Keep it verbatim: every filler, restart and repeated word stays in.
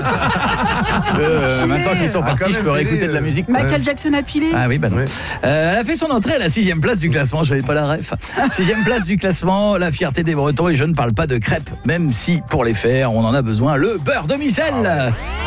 euh, maintenant qu'ils sont partis, je peux réécouter de la musique. Quoi. Michael Jackson a pilé. Ah oui, bah non. Ouais. Euh, elle a fait son entrée à la sixième place du classement. J'avais pas la ref. Sixième place du classement, la fierté des Bretons. Et je ne parle pas de crêpes, même si pour les faire, on en a besoin. Le beurre demi-sel.